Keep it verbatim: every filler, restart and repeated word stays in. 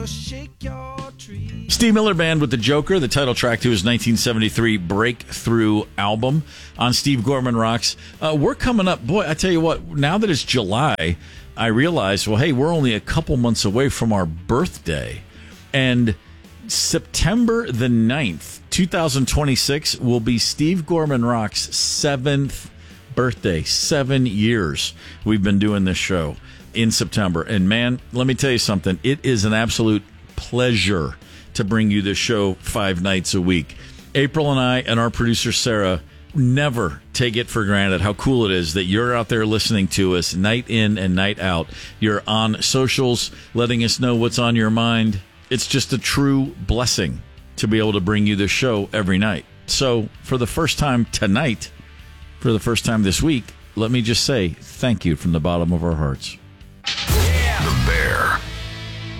shake your tree. Steve Miller Band with The Joker, the title track to his nineteen seventy-three Breakthrough album on Steve Gorman Rocks. Uh, we're coming up. Boy, I tell you what, now that it's July, I realized, well, hey, we're only a couple months away from our birthday. And September the ninth, twenty twenty-six, will be Steve Gorman Rocks' seventh birthday. Seven years we've been doing this show in September. And, man, let me tell you something. It is an absolute pleasure to bring you this show five nights a week. April and I and our producer, Sarah, never take it for granted how cool it is that you're out there listening to us night in and night out. You're on socials letting us know what's on your mind. It's just a true blessing to be able to bring you this show every night. So for the first time tonight, for the first time this week, let me just say thank you from the bottom of our hearts.